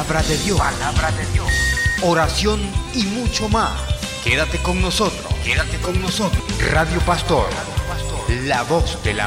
palabra de Dios, oración y mucho más. Quédate con nosotros, Radio Pastor, la voz del amor.